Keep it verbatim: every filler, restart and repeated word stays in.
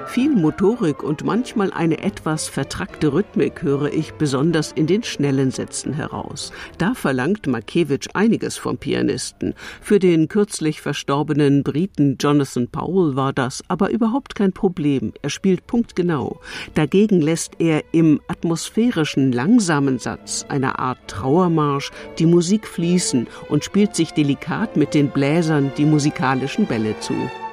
Viel Motorik und manchmal eine etwas vertrackte Rhythmik höre ich besonders in den schnellen Sätzen heraus. Da verlangt Markiewicz einiges vom Pianisten. Für den kürzlich verstorbenen Briten Jonathan Powell war das aber überhaupt kein Problem. Er spielt punktgenau. Dagegen lässt er im atmosphärischen, langsamen Satz, einer Art Trauermarsch, die Musik fließen und spielt sich delikat mit den Bläsern die musikalischen Bälle zu.